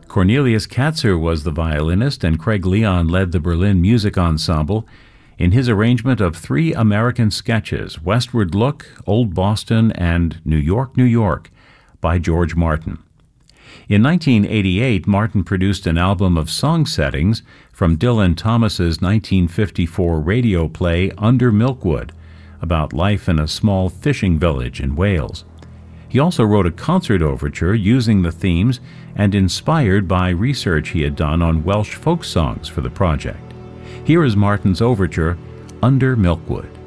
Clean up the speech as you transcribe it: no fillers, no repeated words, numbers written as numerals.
Cornelius Katzer was the violinist, and Craig Leon led the Berlin Music Ensemble in his arrangement of three American sketches, Westward Look, Old Boston, and New York, New York, by George Martin. In 1988, Martin produced an album of song settings from Dylan Thomas's 1954 radio play Under Milkwood, about life in a small fishing village in Wales. He also wrote a concert overture using the themes and inspired by research he had done on Welsh folk songs for the project. Here is Martin's overture, Under Milkwood.